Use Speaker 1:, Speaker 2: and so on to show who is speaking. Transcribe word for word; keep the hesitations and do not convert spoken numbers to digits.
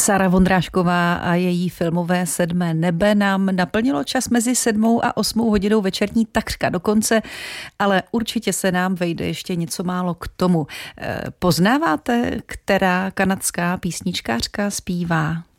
Speaker 1: Sára Vondrášková a její filmové Sedmé nebe nám naplnilo čas mezi sedmou a osmou hodinou večerní takřka do konce, ale určitě se nám vejde ještě něco málo k tomu. Poznáváte, která kanadská písničkářka zpívá